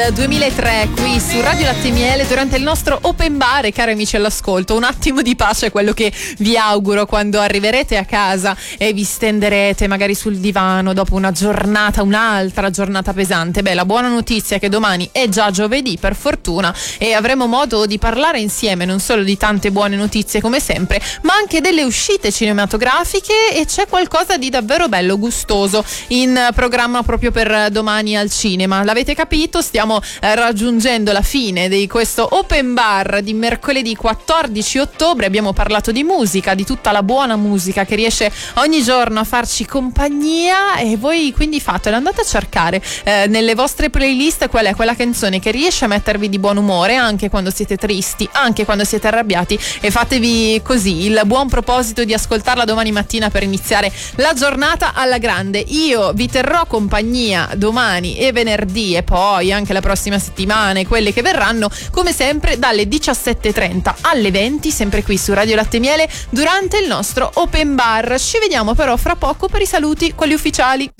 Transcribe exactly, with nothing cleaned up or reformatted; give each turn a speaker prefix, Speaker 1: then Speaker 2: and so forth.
Speaker 1: duemilatré qui su Radio Latte e Miele durante il nostro open bar. E cari amici all'ascolto, un attimo di pace è quello che vi auguro quando arriverete a casa e vi stenderete magari sul divano dopo una giornata, un'altra giornata pesante. Beh, la buona notizia è che domani è già giovedì, per fortuna, e avremo modo di parlare insieme non solo di tante buone notizie come sempre, ma anche delle uscite cinematografiche, e c'è qualcosa di davvero bello, gustoso in programma proprio per domani al cinema. L'avete capito? Stiamo eh, raggiungendo la fine di questo open bar di mercoledì quattordici ottobre. Abbiamo parlato di musica, di tutta la buona musica che riesce ogni giorno a farci compagnia, e voi quindi fatelo, andate a cercare eh, nelle vostre playlist qual è quella canzone che riesce a mettervi di buon umore anche quando siete tristi, anche quando siete arrabbiati, e fatevi così il buon proposito di ascoltarla domani mattina per iniziare la giornata alla grande. Io vi terrò compagnia domani e venerdì, e poi anche la prossima settimana e quelle che verranno, come sempre dalle diciassette e trenta alle venti, sempre qui su Radio Latte e Miele durante il nostro open bar. Ci vediamo però fra poco per i saluti, quelli ufficiali.